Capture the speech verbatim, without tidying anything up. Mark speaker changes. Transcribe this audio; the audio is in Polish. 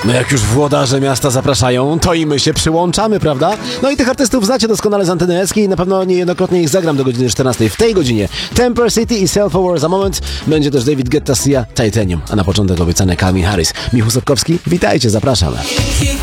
Speaker 1: No jak już włodarze miasta zapraszają, to i my się przyłączamy, prawda? No i tych artystów znacie doskonale z Anteny Eski i na pewno niejednokrotnie ich zagram do godziny czternastej. W tej godzinie Temper City i Self Aware za moment. Będzie też David Guetta, Sia, Titanium, a na początek obiecany Calvin Harris. Michał Sotkowski, witajcie, zapraszam.